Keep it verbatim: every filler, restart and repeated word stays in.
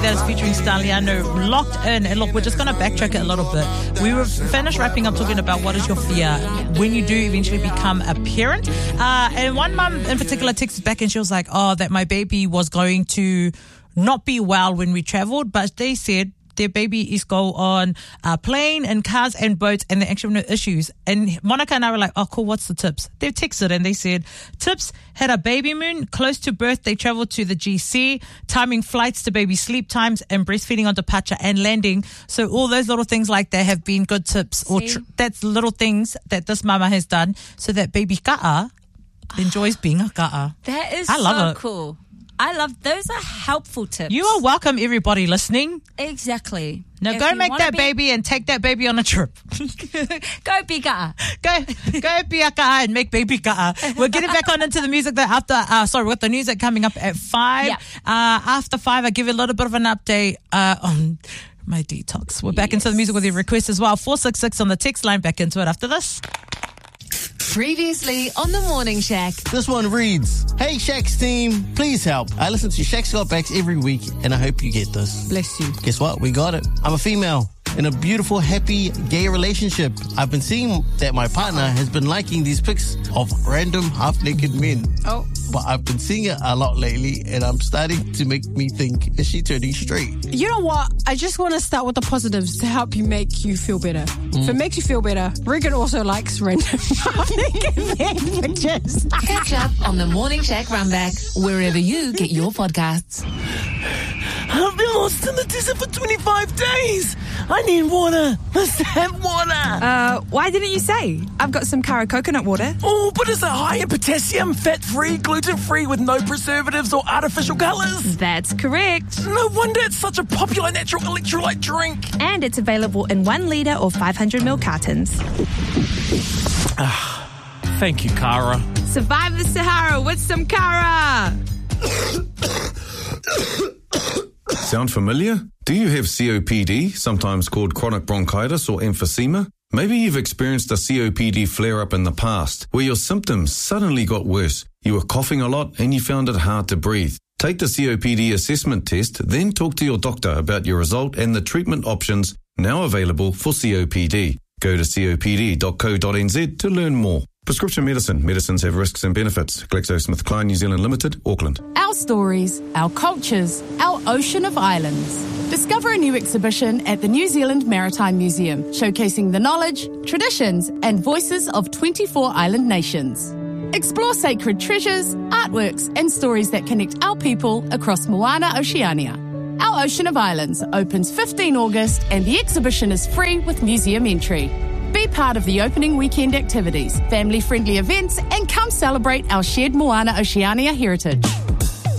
That is featuring Staliano, Locked In. And look, we're just going to backtrack it a little bit. We were finished wrapping up talking about what is your fear when you do eventually become a parent. Uh, and one mum in particular texted back and she was like, oh, that my baby was going to not be well when we traveled, but they said their baby is go on a plane and cars and boats and they actually have no issues. And Monica and I were like, oh, cool, what's the tips? They texted and they said, tips, had a baby moon, close to birth, they traveled to the G C, timing flights to baby sleep times and breastfeeding on departure and landing. So all those little things like that have been good tips. Or tr- that's little things that this mama has done so that baby ka'a enjoys being a ka'a. That is I love so it. cool. I love, those are helpful tips. You are welcome, everybody listening. Exactly. Now If go you make wanna that be- baby and take that baby on a trip. Go bigger. Go, go be a ka'a and make baby ka'a. We're getting back on into the music that after, uh, sorry, with the music coming up at five. Yeah. Uh, after five, I give you a little bit of an update uh, on my detox. We're back Yes. into the music with your request as well. four six six on the text line. Back into it after this. Previously on the Morning Shack. This one reads, hey Shaq's team, please help. I listen to Shaq's Got Backs every week and I hope you get this. Bless you. Guess what? We got it. I'm a female in a beautiful, happy, gay relationship. I've been seeing that my partner has been liking these pics of random half-naked men. Oh. But I've been seeing it a lot lately and I'm starting to make me think, is she turning straight? You know what? I just want to start with the positives to help you make you feel better. If it makes you feel better, Regan also likes random half-naked men pictures. Catch up on the Morning Shack Runback wherever you get your podcasts. I've been lost in the desert for twenty-five days. I need water. Let's have water. Uh, why didn't you say? I've got some Cara coconut water. Oh, but is it high in potassium, fat-free, gluten-free, with no preservatives or artificial colours? That's correct. No wonder it's such a popular natural electrolyte drink. And it's available in one litre or five hundred milliliter cartons. Thank you, Cara. Survive the Sahara with some Cara. Sound familiar? Do you have C O P D, sometimes called chronic bronchitis or emphysema? Maybe you've experienced a C O P D flare-up in the past, where your symptoms suddenly got worse. You were coughing a lot and you found it hard to breathe. Take the C O P D assessment test, then talk to your doctor about your result and the treatment options now available for C O P D. Go to copd dot co dot n z to learn more. Prescription medicine. Medicines have risks and benefits. GlaxoSmithKline New Zealand Limited, Auckland. Our stories, our cultures, our ocean of islands. Discover a new exhibition at the New Zealand Maritime Museum, showcasing the knowledge, traditions and voices of twenty-four island nations. Explore sacred treasures, artworks and stories that connect our people across Moana, Oceania. Our Ocean of Islands opens fifteenth of August and the exhibition is free with museum entry. Be part of the opening weekend activities, family-friendly events, and come celebrate our shared Moana Oceania heritage.